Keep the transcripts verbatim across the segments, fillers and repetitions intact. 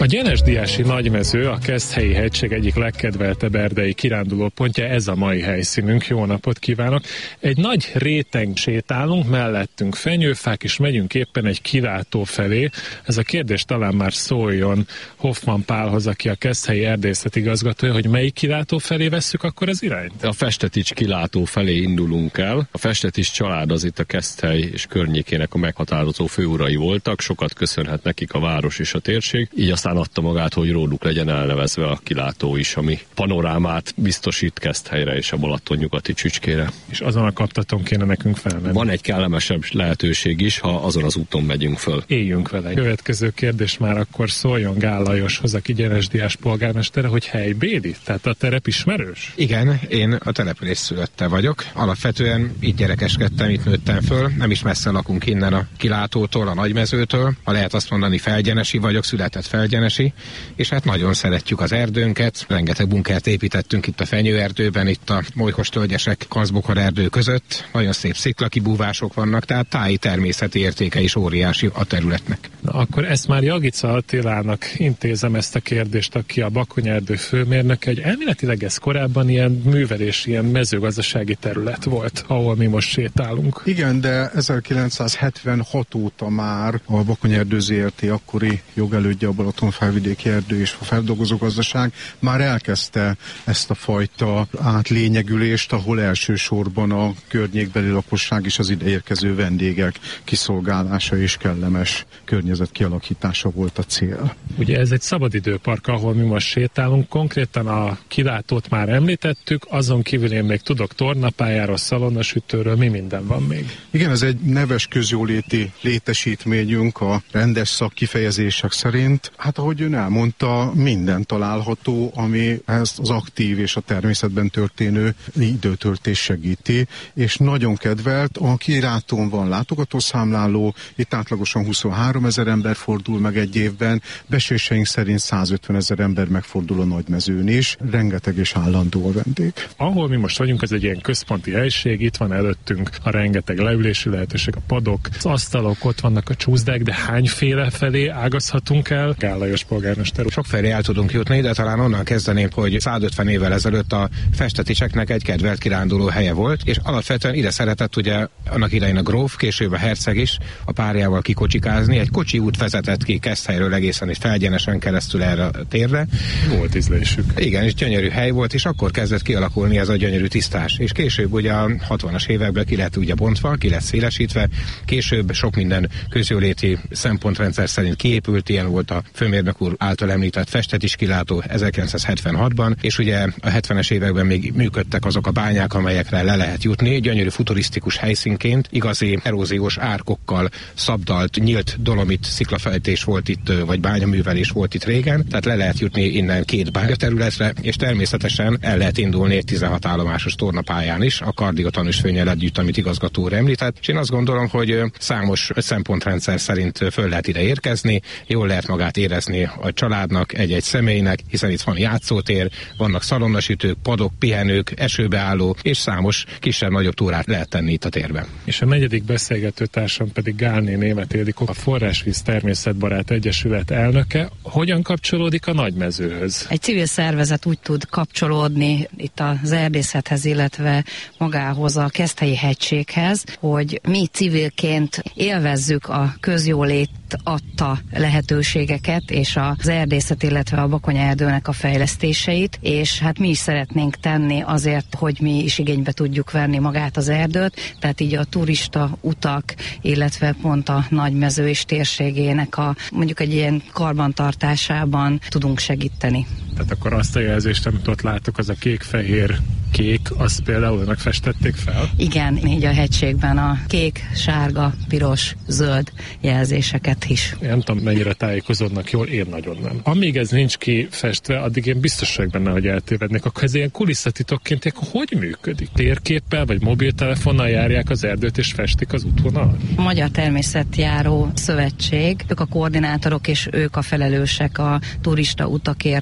Gyenesdiási Nagymező, a Keszthelyi hegység egyik legkedveltebb erdei kirándulópontja, ez a mai helyszínünk. Jó napot kívánok! Egy nagy réteg sétálunk, mellettünk fenyőfák, és megyünk éppen egy kilátó felé. Ez a kérdés talán már szóljon Hoffman Pálhoz, aki a Keszthelyi erdészet igazgatója, hogy melyik kilátó felé vesszük akkor az irányt? A Festetics kilátó felé indulunk el. A Festetics család az itt a Keszthely és környékének a meghatározó főurai voltak, sokat köszönhet nekik a város és a térség, így aztán adta magát, hogy róluk legyen elnevezve a kilátó is, ami panorámát biztosít Keszthelyre és a Balaton nyugati csücskére. És azon a kaptaton kéne nekünk felmenni. Van egy kellemesebb lehetőség is, ha azon az úton megyünk föl. Éljünk vele. Következő kérdés már akkor szóljon Gál Lajoshoz, aki Gyenesdiás polgármestere, hogy helybéli? Tehát a terep ismerős? Igen, én a település szülötte vagyok. Alapvetően itt gyerekeskedtem, itt nőttem föl. Nem is messze lakunk innen a kilátótól, a Nagymezőtől. Ha lehet azt mondani, felgyenesi vagyok, született felgyenesi, és hát nagyon szeretjük az erdőnket. Rengeteg bunkert építettünk itt a fenyőerdőben, itt a molykos tölgyesek, kanzbokor erdő között. Nagyon szép sziklakibúvások vannak, tehát táji természeti értéke is óriási a területnek. Na, akkor ezt már Jagica Attilának intézem ezt a kérdést, aki a Bakonyerdő főmérnök, hogy elméletileg ez korábban ilyen művelés, ilyen mezőgazdasági terület volt, ahol mi most sétálunk. Igen, de ezerkilencszázhetvenhat óta már a Bakonyerdő zé er té akkori jogelődje, a Balatonfelvidéki Erdő és a Feldolgozógazdaság már elkezdte ezt a fajta átlényegülést, ahol elsősorban a környékbeli lakosság és az ideérkező vendégek kiszolgálása és kellemes környezet kialakítása volt a cél. Ugye ez egy szabadidőpark, ahol mi most sétálunk, konkrétan a kilátót már említettük, azon kívül én még tudok tornapályáról, szalonnasütőről, mi minden van még? Igen, ez egy neves közjóléti létesítményünk a rendes szakkifejezések szerint. Hát ahogy ön elmondta, minden található, ami ezt az aktív és a természetben történő időtöltés segíti, és nagyon kedvelt. A kilátón van látogatószámláló, itt átlagosan huszonhárom ezer ember fordul meg egy évben, beséseink szerint százötven ezer ember megfordul a Nagymezőn is, rengeteg és állandó a vendég. Ahol mi most vagyunk, ez egy ilyen központi helység, itt van előttünk a rengeteg leülési lehetőség, a padok, az asztalok, ott vannak a csúszdák, de hányféle felé ágazhatunk el? Gál Lajos polgármester. Sok felé el tudunk jutni, de talán onnan kezdeném, hogy százötven évvel ezelőtt a Festeticseknek egy kedvelt kiránduló helye volt, és alapvetően ide szeretett ugye annak idején a gróf, később a herceg is a párjával kikocsikázni. Egy kocsi út vezetett ki Keszthelyről egészen és Felgyenesen keresztül erre a térre. Volt ízlésük. Igen, és gyönyörű hely volt, és akkor kezdett kialakulni ez a gyönyörű tisztás. És később ugye a hatvanas években ki lett ugye bontva, ki lett szélesítve, később sok minden közjóléti szempontrendszer szerint kiépült, ilyen volt a főmérnök úr által említett Festetics kilátó ezerkilencszázhetvenhatban, és ugye a hetvenes években még működtek azok a bányák, amelyekre le lehet jutni, gyönyörű futurisztikus helyszínként, igazi eróziós árkokkal szabdalt, nyílt dolomit sziklafejtés volt itt, vagy bányaművelés volt itt régen, tehát le lehet jutni innen két bányaterületre, és természetesen el lehet indulni egy tizenhat állomásos tornapályán is, a Kardiga-Tanús főnyel együtt, amit igazgató úr említett, és én azt gondolom, hogy számos szempontrendszer szerint föl lehet ide érkezni, jól lehet magát érezni a családnak, egy-egy személynek, hiszen itt van játszótér, vannak szalonnasütők, padok, pihenők, esőbeálló, és számos kisebb-nagyobb túrát lehet tenni itt a térben. És a negyedik beszélgető társam pedig Gálné Németh Ildikó, a Forrásvíz Természetbarát Egyesület elnöke. Hogyan kapcsolódik a Nagymezőhöz? Egy civil szervezet úgy tud kapcsolódni itt az erdészethez, illetve magához a Keszthelyi hegységhez, hogy mi civilként élvezzük a közjólét adta lehetőségeket és az erdészet, illetve a Bakonyerdőnek a fejlesztéseit, és hát mi is szeretnénk tenni azért, hogy mi is igénybe tudjuk venni magát az erdőt, tehát így a turista utak, illetve pont a Nagymező és térségének a mondjuk egy ilyen karbantartásában tudunk segíteni. Tehát akkor azt a jelzést, amit ott látok, az a kék-fehér kék, azt például önök festették fel? Igen, így a hegységben a kék, sárga, piros, zöld jelzéseket is. Én nem tudom, mennyire tájékozódnak jól, én nagyon nem. Amíg ez nincs kifestve, addig én biztos vagyok benne, hogy eltévednék. Akkor ez ilyen kulisszatitokként, akkor hogy működik? Térképpel vagy mobiltelefonnal járják az erdőt és festik az útvonalat? A Magyar Természetjáró Szövetség, ők a koordinátorok és ők a felelősek a turista utakért, az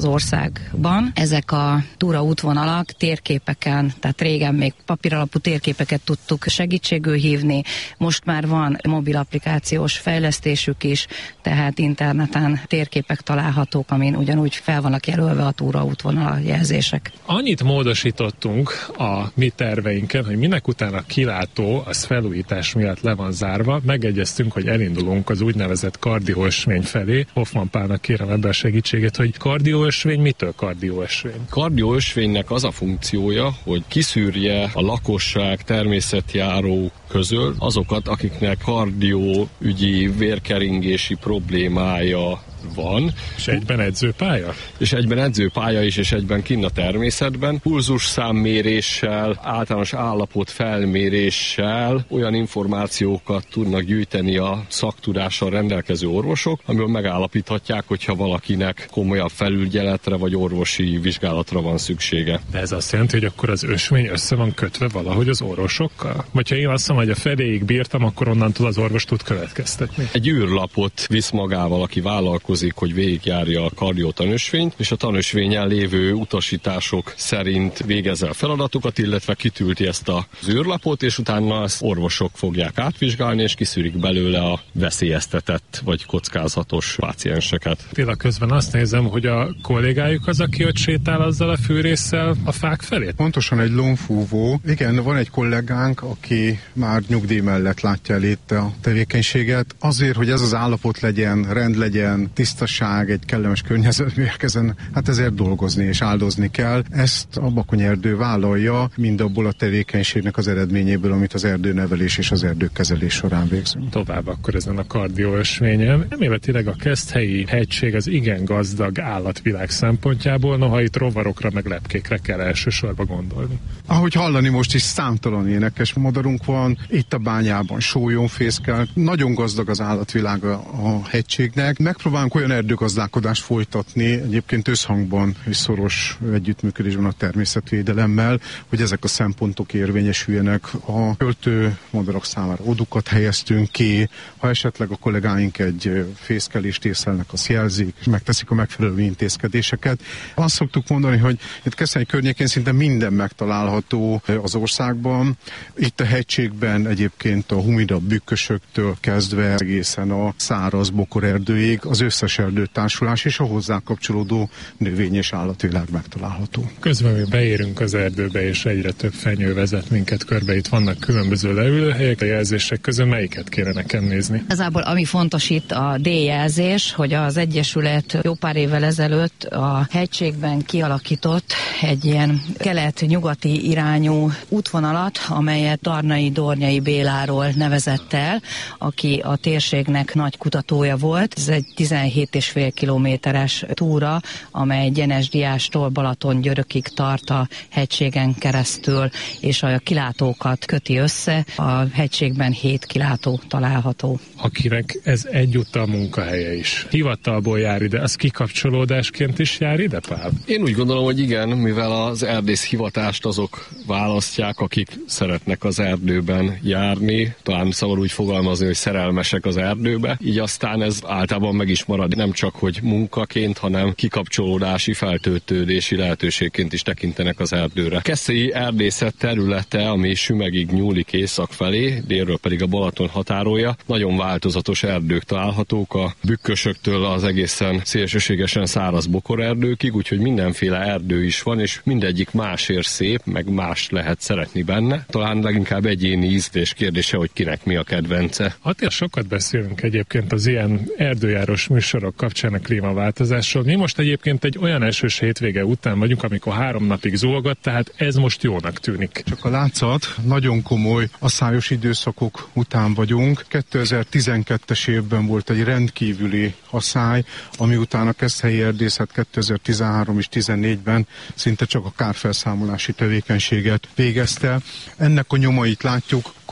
az országban. Ezek a túraútvonalak térképeken, tehát régen még papíralapú térképeket tudtuk segítségül hívni, most már van mobil applikációs fejlesztésük is, tehát interneten térképek találhatók, amin ugyanúgy fel vannak jelölve a túraútvonal jelzések. Annyit módosítottunk a mi terveinken, hogy minek után a kilátó az felújítás miatt le van zárva, megegyeztünk, hogy elindulunk az úgynevezett kardióösvény felé. Hoffman Pálnak kérem ebben a segítséget, hogy kardióösvény, mitől kardióösvény? Kardióösvénynek az a funkciója, hogy kiszűrje a lakosság természetjáró közül azokat, akiknek kardióügyi vérkeringési problémája van. És egyben edzőpálya? És egyben edzőpálya is, és egyben kinn a természetben. Pulzusszámméréssel, általános állapot felméréssel olyan információkat tudnak gyűjteni a szaktudással rendelkező orvosok, amiből megállapíthatják, hogyha valakinek komolyabb felügyeletre vagy orvosi vizsgálatra van szüksége. De ez azt jelenti, hogy akkor az ösvény össze van kötve valahogy az orvosokkal? Vagy ha én azt mondom, hogy a feléig bírtam, akkor onnantól az orvos tud következtetni? Egy űrlapot visz magával, aki vállalkozik, hogy végigjárja a kardiótanösvényt, és a tanösvényen lévő utasítások szerint végez el feladatokat, illetve kitülti ezt az űrlapot, és utána az orvosok fogják átvizsgálni, és kiszűrik belőle a veszélyeztetett vagy kockázatos pácienseket. Tényleg közben azt nézem, hogy a kollégájuk az, aki ott sétál azzal a fűrésszel a fák felé? Pontosan egy lomfúvó. Igen, van egy kollégánk, aki már nyugdíj mellett látja el itt a tevékenységet. Azért, hogy ez az állapot legyen, rend legyen, tisztaság, egy kellemes környezetben érkezen, hát ezért dolgozni és áldozni kell. Ezt a Bakony erdő vállalja, mind abból a tevékenységnek az eredményéből, amit az erdőnevelés és az erdőkezelés során végzünk. Tovább akkor ezen a kardióösvényen. Elméletileg a Keszthelyi hegység az igen gazdag állatvilág szempontjából, noha itt rovarokra meg lepkékre kell elsősorban gondolni. Ahogy hallani, most is számtalan énekes madarunk van, itt a bányában sólyomfészkel, nagyon gazdag az állatvilág a, a hegységnek. Megpróbálunk olyan erdőgazdálkodást folytatni, egyébként összhangban és szoros együttműködésben a természetvédelemmel, hogy ezek a szempontok érvényesüljenek. A költő madarak számára odukat helyeztünk ki, ha esetleg a kollégáink egy fészkelést észlelnek, azt jelzik, és megteszik a megfelelő intézkedéseket. Azt szoktuk mondani, hogy itt Keszthely környékén szinte minden megtalálható az országban. Itt a hegységben egyébként a humida bükkösöktől kezdve egészen a száraz bokorerdőig az összes erdőtársulás és a hozzá kapcsolódó növény- és állatvilág megtalálható. Közben mi beérünk az erdőbe, és egyre több fenyő vezet minket körbe. Itt vannak különböző leülőhelyek, a jelzések közül melyiket kéne nekem nézni? Igazából ami fontos itt a D-jelzés, hogy az Egyesület jó pár évvel ezelőtt a hegységben kialakított egy ilyen kelet-nyugati irányú útvonalat, amelyet Darnai Dornyai Béláról nevezett el, aki a térségnek nagy kutatója volt. Ez egy tizenhét és fél kilométeres túra, amely Gyenesdiástól Balatongyörökig tart a hegységen keresztül, és a kilátókat köti össze. A hegységben hét kilátó található. Akinek ez egyúttal munkahelye is. Hivatalból jár ide, az kikapcsolódásként is jár ide, Pál? Én úgy gondolom, hogy igen, mivel az erdész hivatást azok választják, akik szeretnek az erdőben járni, talán szabad úgy fogalmazni, hogy szerelmesek az erdőbe, így aztán ez általában meg is marad, nem csak hogy munkaként, hanem kikapcsolódási, feltöltődési lehetőségként is tekintenek az erdőre. Keszthelyi erdészet területe, ami Sümegig nyúlik észak felé, délről pedig a Balaton határolja, nagyon változatos erdők találhatók, a bükkösöktől az egészen szélsőségesen száraz bokorerdőkig, úgyhogy mindenféle erdő is van, és mindegyik másért szép, meg más lehet szeretni benne. Talán leginkább egyéni ízlés kérdése, hogy kinek mi a kedvence. Hát sokat beszélünk egyébként az ilyen erdőjárós műsorok kapcsán a klímaváltozásról. Mi most egyébként egy olyan esős hétvége után vagyunk, amikor három napig zúgott, tehát ez most jónak tűnik. Csak a látszat, nagyon komoly asszályos időszakok után vagyunk. kétezer-tizenkettes évben volt egy rendkívüli asszály, ami után a keszthelyi erdészet kétezer-tizenhárom és tizennégyben szinte csak a kárfelszámolási tevékenységet végezte. Ennek a nyomait látjuk,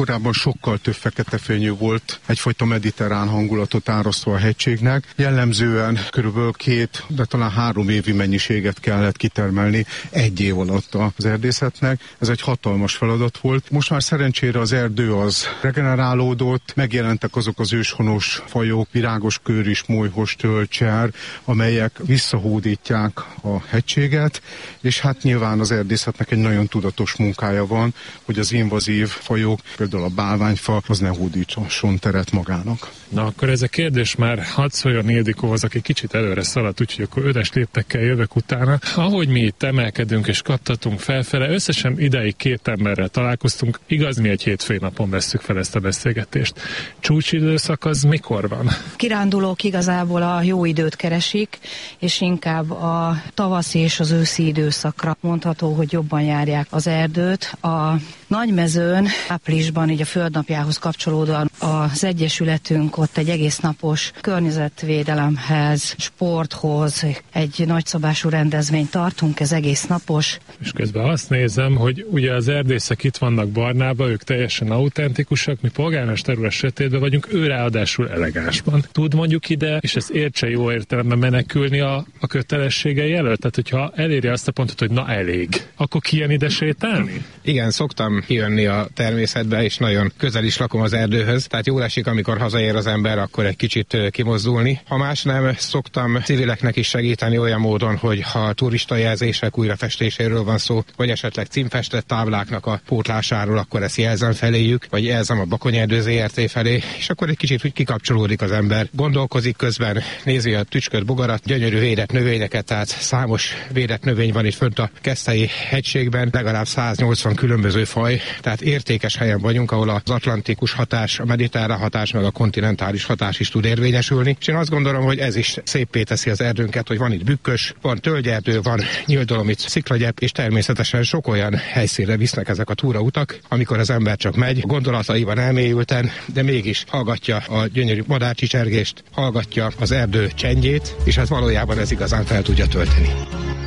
korábban sokkal több feketefenyő volt, egyfajta mediterrán hangulatot árasztva a hegységnek. Jellemzően körülbelül két, de talán három évi mennyiséget kellett kitermelni egy év alatt az erdészetnek. Ez egy hatalmas feladat volt. Most már szerencsére az erdő az regenerálódott, megjelentek azok az őshonos fajok, virágos kőris, molyhos, tölcser, amelyek visszahódítják a hegységet, és hát nyilván az erdészetnek egy nagyon tudatos munkája van, hogy az invazív fajok, például a bálványfa, az ne hódítson teret magának. Na akkor ez a kérdés már hadd szóljon Ildikóhoz, aki kicsit előre szaladt, úgyhogy akkor ödes léptekkel jövök utána. Ahogy mi itt emelkedünk és kaptatunk felfele, összesen ideig két emberrel találkoztunk, igaz, mi egy hétfői napon vesszük fel ezt a beszélgetést. Csúcsidőszak az mikor van? Kirándulók igazából a jó időt keresik, és inkább a tavaszi és az őszi időszakra mondható, hogy jobban járják az erdőt. A Nagymezőn áprilisban, így a földnapjához kapcsolódóan az Egyesületünk ott egy egész napos környezetvédelemhez, sporthoz egy nagyszabású rendezvényt tartunk, ez egész napos. És közben azt nézem, hogy ugye az erdészek itt vannak barnába, ők teljesen autentikusak, mi polgármester úr a sötétben vagyunk, ő ráadásul elegánsban. Tud mondjuk ide, és ez értse jó értelemben menekülni a, a kötelességei előtt? Tehát, hogyha eléri azt a pontot, hogy na elég, akkor kijön ide sétálni? Igen, szoktam kijönni a természetbe, és nagyon közel is lakom az erdőhöz, tehát jól esik, amikor hazaér az ember, akkor egy kicsit kimozdulni. Ha más nem, szoktam civileknek is segíteni olyan módon, hogy ha turista jelzések újrafestéséről van szó, vagy esetleg címfestett tábláknak a pótlásáról, akkor ezt jelzem feléjük, vagy jelzem a Bakonyerdő zé er té felé, és akkor egy kicsit úgy kikapcsolódik az ember. Gondolkozik közben, nézi a tücsköt, bogarat, gyönyörű védett növényeket, tehát számos védett növény van itt fönt a Keszthelyi hegységben, legalább száznyolcvan különböző faj, tehát értékes helyen vagyunk, ahol az atlantikus hatás, a mediterrán hatás, meg a kontinentális hatás is tud érvényesülni. És én azt gondolom, hogy ez is széppé teszi az erdőnket, hogy van itt bükkös, van tölgyerdő, van nyíldolomit, sziklagyep, és természetesen sok olyan helyszínre visznek ezek a túrautak, amikor az ember csak megy, gondolataiban elmélyülten, de mégis hallgatja a gyönyörű madárcsicsergést, hallgatja az erdő csendjét, és hát valójában ez igazán fel tudja tölteni.